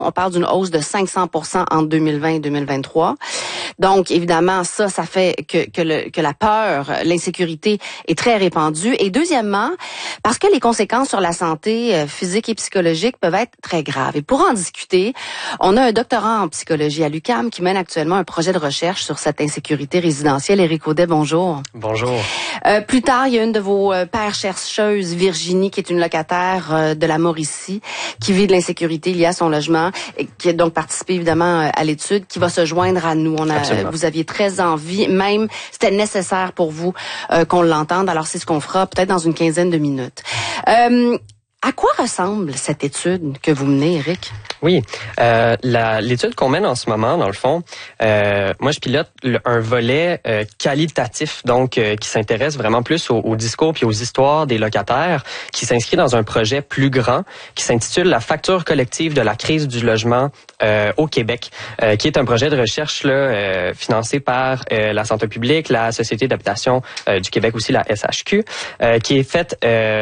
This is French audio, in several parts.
On parle d'une hausse de 500% entre 2020 et 2023. Donc, évidemment, ça fait que la peur, l'insécurité est très répandue. Et deuxièmement, parce que les conséquences sur la santé physique et psychologique peuvent être très graves. Et pour en discuter, on a un doctorat en psychologie à l'UQAM qui mène actuellement un projet de recherche sur cette insécurité résidentielle. Éric Audet, bonjour. Bonjour. Plus tard, il y a une de vos pères chercheuses, Virginie, qui est une locataire de la Mauricie, qui vit de l'insécurité liée à son logement, et qui a donc participé évidemment à l'étude, qui va se joindre à nous. Vous aviez très envie, même c'était nécessaire pour vous qu'on l'entende. Alors c'est ce qu'on fera peut-être dans une quinzaine de minutes. À quoi ressemble cette étude que vous menez, Éric? Oui, l'étude qu'on mène en ce moment, dans le fond, moi je pilote un volet qualitatif, donc qui s'intéresse vraiment plus au discours puis aux histoires des locataires, qui s'inscrit dans un projet plus grand, qui s'intitule La facture collective de la crise du logement au Québec, qui est un projet de recherche là, financé par la Santé publique, la Société d'habitation du Québec aussi, la SHQ, qui est faite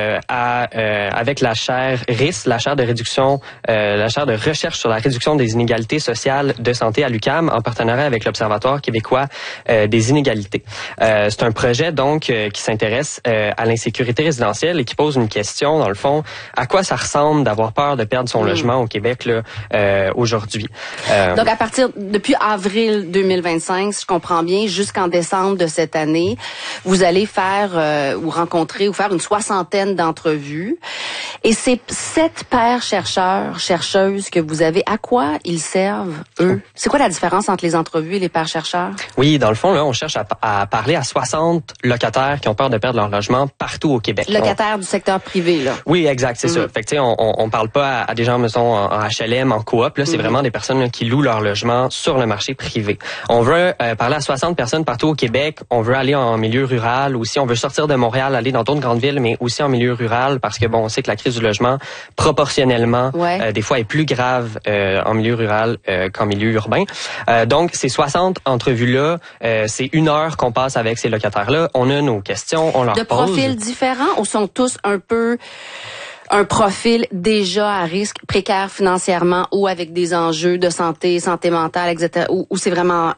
avec la chaire RIS, la chaire de réduction, la chaire de recherche sur la réduction des inégalités sociales de santé à l'UQAM, en partenariat avec l'Observatoire québécois des inégalités. C'est un projet donc qui s'intéresse à l'insécurité résidentielle et qui pose une question, dans le fond, à quoi ça ressemble d'avoir peur de perdre son logement au Québec là, aujourd'hui. Donc depuis avril 2025, si je comprends bien, jusqu'en décembre de cette année, vous allez faire ou rencontrer ou faire une 60aine d'entrevues. Et ces 7 pairs chercheuses que vous avez, à quoi ils servent, eux? C'est quoi la différence entre les entrevues et les pairs chercheurs? Oui, dans le fond, là, on cherche à parler à 60 locataires qui ont peur de perdre leur logement partout au Québec. Locataires du secteur privé, là. Oui, exact, c'est ça. Fait que, tu sais, on parle pas à des gens, mettons, en HLM, en coop, là, c'est vraiment des personnes là, qui louent leur logement sur le marché privé. On veut parler à 60 personnes partout au Québec. On veut aller en milieu rural aussi. On veut sortir de Montréal, aller dans d'autres grandes villes, mais aussi en milieu rural parce que, bon, on sait que la crise du logement, proportionnellement, des fois est plus grave en milieu rural qu'en milieu urbain. Donc, ces 60 entrevues-là, c'est 1 heure qu'on passe avec ces locataires-là. On a nos questions, on leur pose. De profils différents ou sont tous un peu un profil déjà à risque, précaire financièrement ou avec des enjeux de santé mentale, etc. Ou c'est vraiment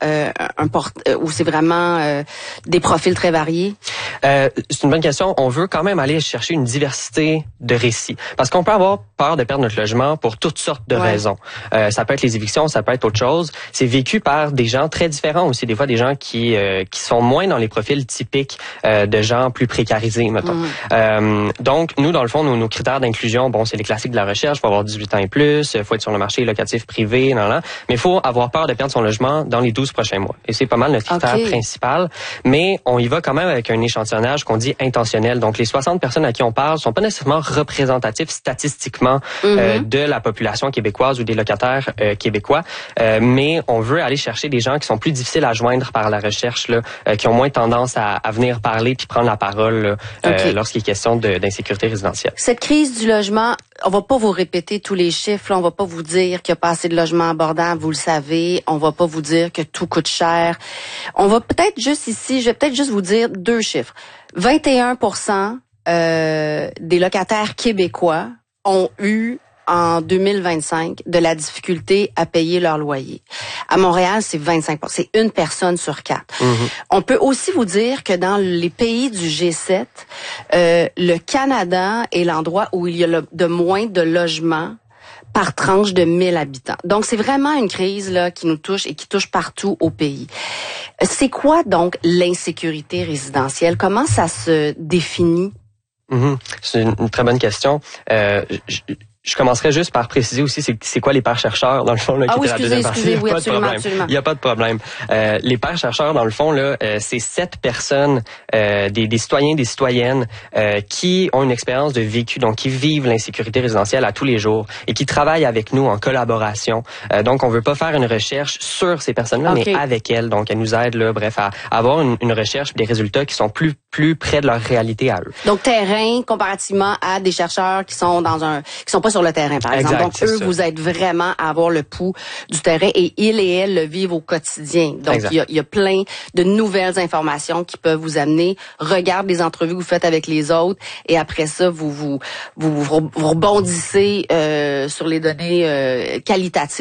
des profils très variés? C'est une bonne question. On veut quand même aller chercher une diversité de récits. Parce qu'on peut avoir peur de perdre notre logement pour toutes sortes de raisons. Ça peut être les évictions, ça peut être autre chose. C'est vécu par des gens très différents aussi. Des fois, des gens qui sont moins dans les profils typiques de gens plus précarisés, mettons. Donc, nous, dans le fond, nos critères d'inclusion, bon, c'est les classiques de la recherche. Il faut avoir 18 ans et plus, il faut être sur le marché locatif privé, mais il faut avoir peur de perdre son logement dans les 12 prochains mois. Et c'est pas mal notre critère principal. Mais on y va quand même avec un échantillonnage qu'on dit intentionnel. Donc, les 60 personnes à qui on parle sont pas nécessairement représentatifs statistiquement de la population québécoise ou des locataires québécois. Mais on veut aller chercher des gens qui sont plus difficiles à joindre par la recherche, là, qui ont moins tendance à venir parler puis prendre la parole lorsqu'il est question d'insécurité résidentielle. Cette crise du logement, on va pas vous répéter tous les chiffres, là, on va pas vous dire qu'il y a pas assez de logements abordables, vous le savez, on va pas vous dire que tout coûte cher. On va peut-être juste ici, je vais peut-être juste vous dire 2 chiffres. 21% des locataires québécois ont eu en 2025 de la difficulté à payer leur loyer. À Montréal, c'est 25%. C'est 1 personne sur 4. On peut aussi vous dire que dans les pays du G7, le Canada est l'endroit où il y a de moins de logements par tranche de 1000 habitants. Donc, c'est vraiment une crise là qui nous touche et qui touche partout au pays. C'est quoi donc l'insécurité résidentielle? Comment ça se définit? C'est une très bonne question. Je commencerai juste par préciser aussi c'est quoi les pairs chercheurs dans le fond là qui était la deuxième partie. Oui, absolument. Il y a pas de problème. Les pairs chercheurs dans le fond là, c'est 7 personnes, des citoyens, des citoyennes qui ont une expérience de vécu, donc qui vivent l'insécurité résidentielle à tous les jours et qui travaillent avec nous en collaboration. Donc on veut pas faire une recherche sur ces personnes-là, mais avec elles. Donc elles nous aident là, bref, à avoir une recherche et des résultats qui sont plus plus près de leur réalité à eux. Donc terrain comparativement à des chercheurs qui sont qui sont pas sur le terrain par exemple. Donc eux vous êtes vraiment à avoir le pouls du terrain et ils et elles le vivent au quotidien. Donc il y a plein de nouvelles informations qui peuvent vous amener. Regarde les entrevues que vous faites avec les autres et après ça vous rebondissez sur les données qualitatives